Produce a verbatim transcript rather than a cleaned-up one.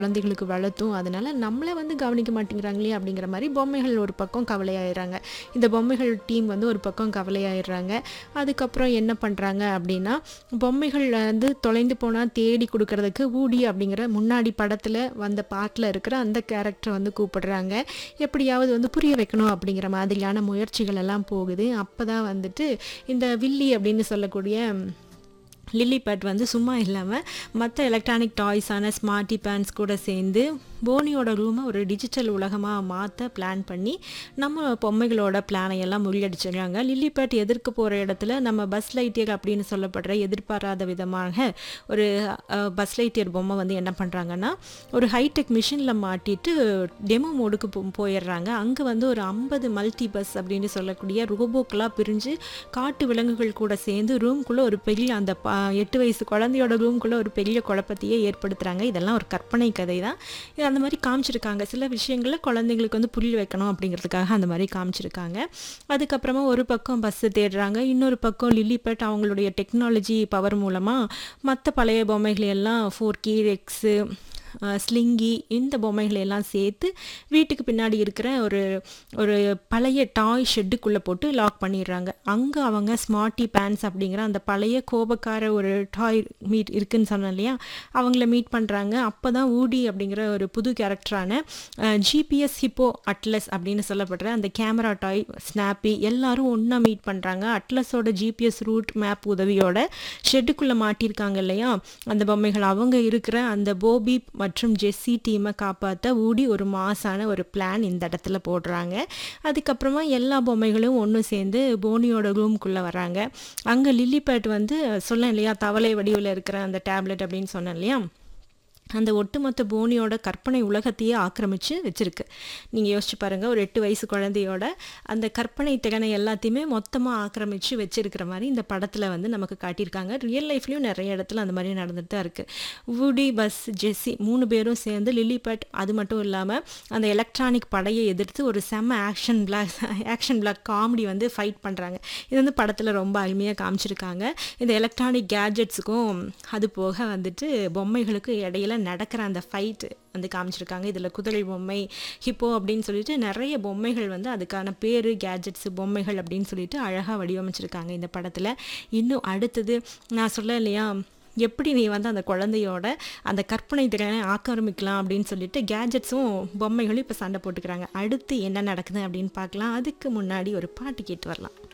குழந்தைகளுக்கு வளர்த்தும் அதனால நம்மளை வந்து கவனிக்க மாட்டேங்கிறாங்களே அப்படிங்கிற மாதிரி பொம்மைகள் ஒரு பக்கம் கவலையாயிடுறாங்க. இந்த பொம்மைகள் டீம் வந்து ஒரு பக்கம் கவலையாயிடுறாங்க. அதுக்கப்புறம் என்ன பண்ணுறாங்க அப்படின்னா, பொம்மைகள் வந்து தொலைந்து போனால் தேடி கொடுக்கறதுக்கு வூடி அப்படிங்கிற முன்னாடி படத்தில் வந்த பாட்டில் இருக்கிற அந்த கேரக்டரை வந்து கூப்பிடுறாங்க. எப்படியாவது வந்து புரிய வைக்கணும் அப்படிங்கிற மாதிரியான முயற்சிகள் எல்லாம் போகுது. அப்போ தான் வந்துட்டு இந்த வில்லி அப்படின்னு சொல்லக்கூடிய லில்லி பேட் வந்து சும்மா இல்லாமல் மற்ற எலக்ட்ரானிக் டாய்ஸான ஸ்மார்ட்டி பேன்ஸ் கூட சேர்ந்து போனியோட ரூமை ஒரு டிஜிட்டல் உலகமாக மாற்ற பிளான் பண்ணி நம்ம பொம்மைகளோட பிளானை எல்லாம் முறியடிச்சிடுறாங்க. லில்லி பேட் எதிர்க்க போகிற இடத்துல நம்ம பஸ் லைட்டியர் அப்படின்னு சொல்லப்படுற எதிர்பாராத விதமாக ஒரு பஸ் லைட்டியர் பொம்மை வந்து என்ன பண்ணுறாங்கன்னா, ஒரு ஹைடெக் மிஷினில் மாட்டிட்டு டெமோ மோடுக்கு போ போயிடுறாங்க. அங்கே வந்து ஒரு ஐம்பது மல்டி பஸ் அப்படின்னு சொல்லக்கூடிய ரோபோக்கெல்லாம் பிரிஞ்சு காட்டு விலங்குகள் கூட சேர்ந்து ரூம்குள்ளே ஒரு பெரிய அந்த ப எட்டு வயசு குழந்தையோட ரூம்குள்ளே ஒரு பெரிய குழப்பத்தையே ஏற்படுத்துகிறாங்க. இதெல்லாம் ஒரு கற்பனை கதை தான். இது அந்த மாதிரி காமிச்சிருக்காங்க. சில விஷயங்களில் குழந்தைங்களுக்கு வந்து புரிய வைக்கணும் அப்படிங்கிறதுக்காக அந்த மாதிரி காமிச்சிருக்காங்க. அதுக்கப்புறமா ஒரு பக்கம் பஸ்ஸு தேடுறாங்க, இன்னொரு பக்கம் லில்லி பேட் அவங்களுடைய டெக்னாலஜி பவர் மூலமாக மற்ற பழைய பொம்மைகளை எல்லாம் ஃபோர் கீ ரெக்ஸு ஸ்லிங்கி இந்த பொம்மைகளை எல்லாம் சேர்த்து வீட்டுக்கு பின்னாடி இருக்கிற ஒரு ஒரு பழைய டாய் ஷெட்டுக்குள்ளே போட்டு லாக் பண்ணிடுறாங்க. அங்கே அவங்க ஸ்மார்ட்டி பேன்ஸ் அப்படிங்கிற அந்த பழைய கோபக்கார ஒரு டாய் மீட் இருக்குன்னு சொன்னேன் இல்லையா, அவங்கள மீட் பண்ணுறாங்க. அப்போ தான் ஊடி அப்படிங்கிற ஒரு புது கேரக்டரான ஜிபிஎஸ் ஹிப்போ அட்லஸ் அப்படின்னு சொல்லப்படுற அந்த கேமரா டாய் ஸ்னாப்பி எல்லாரும் ஒன்றா மீட் பண்ணுறாங்க. அட்லஸோட ஜிபிஎஸ் ரூட் மேப் உதவியோட ஷெட்டுக்குள்ளே மாட்டியிருக்காங்க இல்லையா அந்த பொம்மைகள், அவங்க இருக்கிற அந்த போபி மற்றும் ஜெஸ்ஸி டீமை காப்பாற்ற ஊடி ஒரு மாசான ஒரு பிளான் இந்த இடத்துல போடுறாங்க. அதுக்கப்புறமா எல்லா பொம்மைகளும் ஒன்று சேர்ந்து போனியோட ரூம்குள்ளே வராங்க. அங்கே லில்லி பேட் வந்து சொன்னேன் இல்லையா தவளை வடிவில் இருக்கிற அந்த டேப்லெட் அப்படின்னு சொன்னேன் இல்லையா, அந்த ஒட்டுமொத்த போனியோட கற்பனை உலகத்தையே ஆக்கிரமித்து வச்சுருக்கு. நீங்கள் யோசிச்சு பாருங்கள், ஒரு எட்டு வயசு குழந்தையோட அந்த கற்பனை திறனை எல்லாத்தையுமே மொத்தமாக ஆக்கிரமித்து வச்சுருக்கிற மாதிரி இந்த படத்தில் வந்து நமக்கு காட்டியிருக்காங்க. ரியல் லைஃப்லேயும் நிறைய இடத்துல அந்த மாதிரி நடந்துட்டு தான் இருக்குது. வூடி, பஸ், ஜெஸ்ஸி மூணு பேரும் சேர்ந்து லில்லி பேட் அது மட்டும் இல்லாமல் அந்த எலக்ட்ரானிக் படையை எதிர்த்து ஒரு செம்ம action block action block comedy வந்து ஃபைட் பண்ணுறாங்க. இது வந்து படத்தில் ரொம்ப அருமையாக காமிச்சிருக்காங்க. இந்த எலக்ட்ரானிக் கேட்ஜெட்ஸுக்கும் அது போக வந்துட்டு பொம்மைகளுக்கும் இடையில நடக்கிற அந்த ஃபைட்டு வந்து காமிச்சிருக்காங்க. இதில் குதிரை பொம்மை, ஹிப்போ அப்படின்னு சொல்லிட்டு நிறைய பொம்மைகள் வந்து அதுக்கான பேர் கேட்ஜெட்ஸு பொம்மைகள் அப்படின்னு சொல்லிட்டு அழகாக வடிவமைச்சிருக்காங்க இந்த படத்தில். இன்னும் அடுத்தது நான் சொல்ல இல்லையா, எப்படி நீ வந்து அந்த குழந்தையோட அந்த கற்பனை திறனை ஆக்கிரமிக்கலாம் அப்படின்னு சொல்லிட்டு கேட்ஜெட்ஸும் பொம்மைகளும் இப்போ சண்டை போட்டுக்கிறாங்க. அடுத்து என்ன நடக்குது அப்படின்னு பார்க்கலாம். அதுக்கு முன்னாடி ஒரு பாட்டு கேட்டு வரலாம்.